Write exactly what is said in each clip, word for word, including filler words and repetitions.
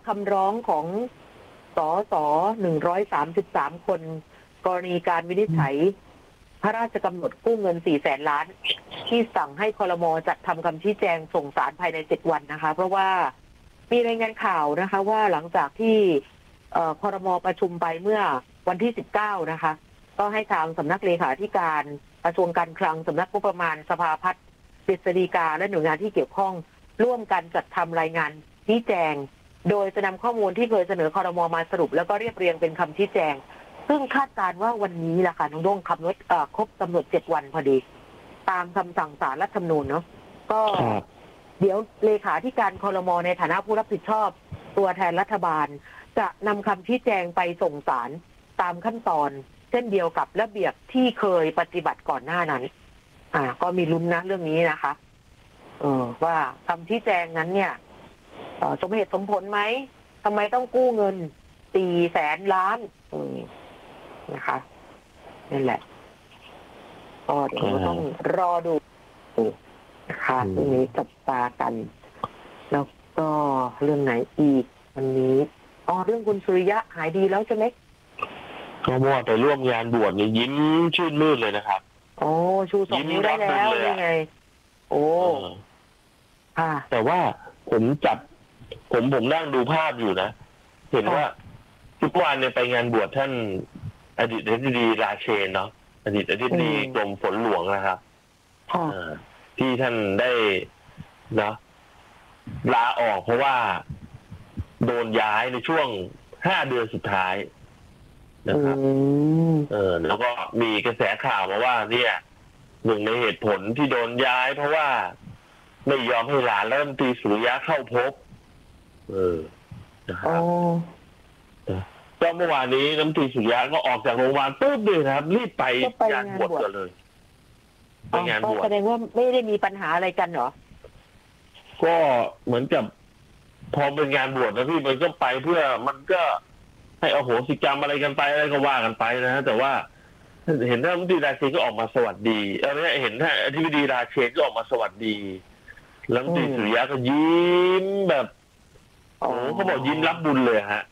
คำร้องของสสหนึ่งร้อยสามสิบสามคนกรณีการวินิจฉัยพระราชกำหนดกู้เงินสี่แสนล้านที่สั่งให้ครม.จัดทำคำชี้แจงส่งศาลภายในเจ็ดวันนะคะเพราะว่ามีรายงานข่าวนะคะว่าหลังจากที่ครม.ประชุมไปเมื่อวันที่สิบเก้านะคะก็ให้ทางสำนักเลขาธิการกระทรวงการคลังสำนักงบประมาณสภาพัฒน์กฤษฎีกาและหน่วยงานที่เกี่ยวข้องร่วมกันจัดทำรายงานชี้แจงโดยจะนำข้อมูลที่เคยเสนอครม.มาสรุปแล้วก็เรียบเรียงเป็นคำชี้แจงซึ่งคาดการว่าวันนี้แหละค่ะน้องด้งคำนวณครบกำหนดเจ็ดวันพอดีตามคำสั่งศาลรัฐธรรมนูญเนาะก็เดี๋ยวเลขาธิการครม.ในฐานะผู้รับผิดชอบตัวแทนรัฐบาลจะนำคำชี้แจงไปส่งศาลตามขั้นตอนเช่นเดียวกับระเบียบที่เคยปฏิบัติก่อนหน้านั้นอ่าก็มีลุ้นนะเรื่องนี้นะคะเออว่าคำชี้แจงนั้นเนี่ยสมเหตุสมผลไหมทำไมต้องกู้เงินสี่แสนล้านนะคะนั่นแหละก็เดี๋ยวต้องรอดูนะคะเรื่องนี้จับตากันแล้วก็เรื่องไหนอีกวันนี้อ๋อเรื่องคุณสุริยะหายดีแล้วใช่ไหมก็เมื่อวานไปร่วมงานบวชนี่ยิ้มชื่นมื่นเลยนะครับโอ้ชูสองนิ้วได้แล้วนี่ไงโอ้ค่ะแต่ว่าผมจับผมผมนั่งดูภาพอยู่นะเห็นว่าทุกวันเนี่ยไปงานบวชท่านอดีตอธิบดีราเชนเนาะอดีตอธิบดีกรมฝนหลวงนะครับที่ท่านได้นะลาออกเพราะว่าโดนย้ายในช่วงห้าเดือนสุดท้ายนะครับเออแล้วก็มีกระแสข่าวมาว่าเนี่ยหนึ่งในเหตุผลที่โดนย้ายเพราะว่าไม่ยอมให้หลานรัฐมนตรีสุริยะเข้าพบเออนะครับก็เมื่อวานนี้รัฐมนตรีสุริยะก็ออกจากโรงพยาบาลปุ๊บเลยครับรีบไปงานบวชกันเลยไปงานบวชแสดงว่าไม่ได้มีปัญหาอะไรกันเหรอก็เหมือนกับพอเป็นงานบวชนะพี่มันก็ไปเพื่อมันก็ให้อโหสิกรรมอะไรกันไปอะไรก็ว่ากันไปนะฮะแต่ว่าเห็นท่านรัฐมนตรีราเชนก็ออกมาสวัสดีเออเนี่ยเห็นท่านอธิบดีราเชนก็ออกมาสวัสดีรัฐมนตรีสุริยะก็ยิ้มแบบโอ้เขาบอกยิ้มรับบุญเลยฮะ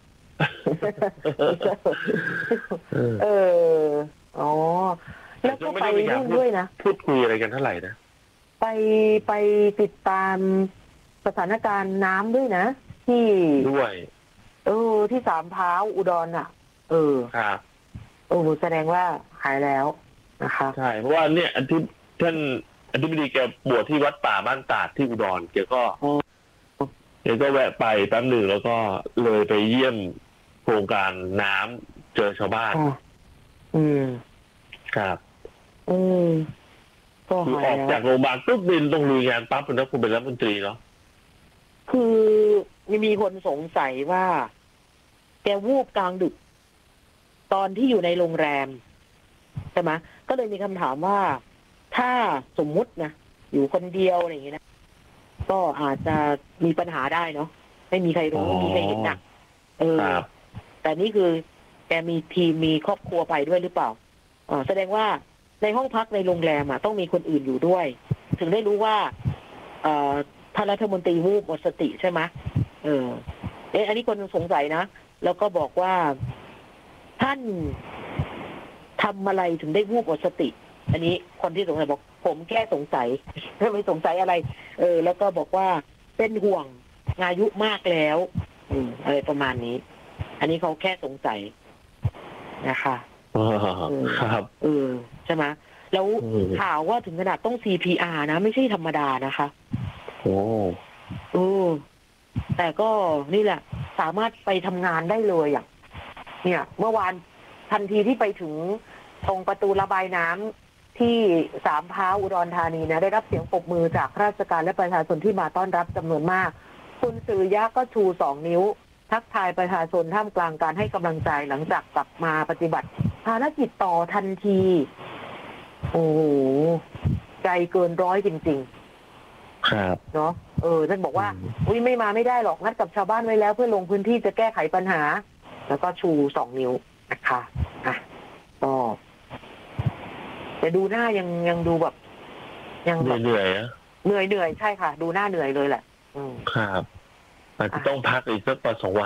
เอออ๋อแล้วก็ไปนู่นด้วยนะพูดคุยอะไรกันเท่าไหร่นะไปไปติดตามสถานการณ์น้ำด้วยนะที่ด้วยเออที่สามเท้าอุดรอ่ะเออครับโอ้แสดงว่าหายแล้วนะคะใช่เพราะว่าเนี่ยอธิท่านอธิบดีแกบวชที่วัดป่าบ้านตาดที่อุดรแกก็แกก็แวะไปแป๊บหนึ่งแล้วก็เลยไปเยี่ยมโครงการน้ำเจอชาวบ้านอืมครับอืมก็คือออกจากโรงพยาบาลปุ๊บบินต้องลุยงานปั๊บเป็นนักคุณเป็นรัฐมนตรีเนาะคือมีคนสงสัยว่าแกวูบกลางดึกตอนที่อยู่ในโรงแรมใช่ไหมก็เลยมีคำถามว่าถ้าสมมุตินะอยู่คนเดียวอะไรอย่างนี้นะก็อาจจะมีปัญหาได้เนาะไม่มีใครรู้ไม่มีใครเห็นนะเออแต่นี่คือแกมีทีมมีครอบครัวไปด้วยหรือเปล่าอ่าแสดงว่าในห้องพักในโรงแรมอ่ะต้องมีคนอื่นอยู่ด้วยถึงได้รู้ว่าเอ่อท่านรัฐมนตรีวูบหมดสติใช่ไหมเออเอ๊ะอันนี้คนสงสัยนะแล้วก็บอกว่าท่านทำอะไรถึงได้วูบหมดสติอันนี้คนที่สงสัยบอกผมแค่สงสัยไม่สงสัยอะไรเออแล้วก็บอกว่าเป็นห่วงอายุมากแล้วอืมอะไรประมาณนี้อันนี้เขาแค่สงสัยนะคะครับเออใช่ไหมแล้วข่าวว่าถึงขนาดต้อง ซี พี อาร์ นะไม่ใช่ธรรมดานะคะโอ้เออแต่ก็นี่แหละสามารถไปทำงานได้เลยอ่ะเนี่ยเมื่อวานทันทีที่ไปถึงตรงประตูระบายน้ำที่สามพร้าวอุดรธานีนะได้รับเสียงปรบมือจากข้าราชการและประชาชนที่มาต้อนรับจำนวนมากคุณสุริยะก็ชูสองนิ้วทักทายประชาชนท่ามกลางการให้กำลังใจหลังจากกลับมาปฏิบัติภารกิจต่อทันทีโอ้โหใจเกินร้อยจริงๆครับเนาะเออท่านบอกว่าอุ้ยไม่มาไม่ได้หรอกนัดกับชาวบ้านไว้แล้วเพื่อลงพื้นที่จะแก้ไขปัญหาแล้วก็ชูสองนิ้วนะคะอ่ะก็แต่ดูหน้ายังยังดูแบบยังเหนื่อยๆนะเหนื่อยเหนื่อยใช่ค่ะดูหน้าเหนื่อยเลยแหละครับอาจจะต้องพักอีกสักวันสองวัน